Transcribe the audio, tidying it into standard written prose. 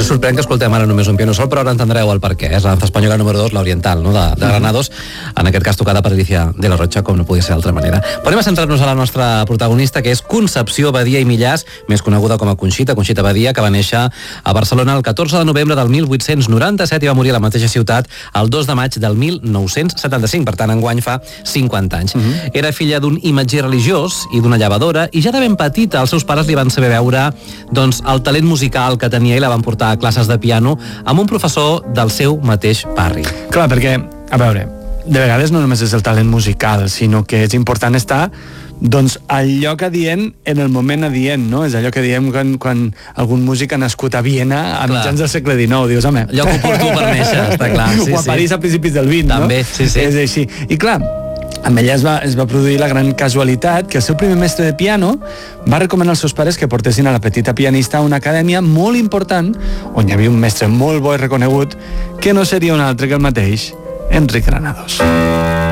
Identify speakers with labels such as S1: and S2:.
S1: us sorprèn que escoltem ara només un piano sol, però ara entendreu el per què. És la danza espanyola número 2, l'oriental, no? de Granados, en aquest cas tocada per Alicia de la Rocha, com no podia ser d'altra manera. Però anem a centrar-nos a la nostra protagonista, que és Concepció Badia i Millàs, més coneguda com a Conxita Badia, que va néixer a Barcelona el 14 de novembre del 1897 i va morir a la mateixa ciutat el 2 de maig del 1975, per tant, enguany fa 50 anys. Era filla d'un imatger religiós i d'una llevadora, i ja de ben petita els seus pares li van saber veure doncs, el talent musical que tenia i la van portar a classes de piano amb un professor del seu mateix barri.
S2: Clar, perquè, a veure, de vegades no només és el talent musical, sinó que és important estar doncs al lloc adient en el moment adient, no? És allò que diem quan algun músic ha nascut a Viena a mitjans del segle XIX, dius, home...
S1: Lloc oportú per néixer, està clar. Sí,
S2: o a París a principis del XX,
S1: també,
S2: no?
S1: Sí.
S2: És així. I clar, amb ella es va produir la gran casualitat que el seu primer mestre de piano va recomanar als seus pares que portessin a la petita pianista a una acadèmia molt important on hi havia un mestre molt bo i reconegut que no seria un altre que el mateix Enric Granados.